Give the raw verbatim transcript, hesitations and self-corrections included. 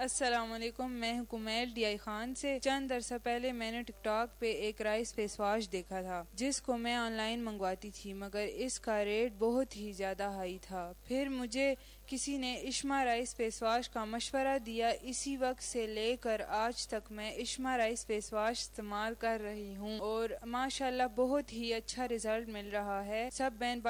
अस्सलामुअलैकुम, मैं हूं कुमैल डी आई खान से। चंद अरसा पहले मैंने टिकटॉक पे एक राइस फेस वॉश देखा था जिसको मैं ऑनलाइन मंगवाती थी, मगर इसका रेट बहुत ही ज्यादा हाई था। फिर मुझे किसी ने इश्मा राइस फेस वॉश का मशवरा दिया। इसी वक्त से लेकर आज तक मैं इश्मा राइस फेस वॉश इस्तेमाल कर रही हूँ और माशाल्लाह बहुत ही अच्छा रिजल्ट मिल रहा है। सब बहन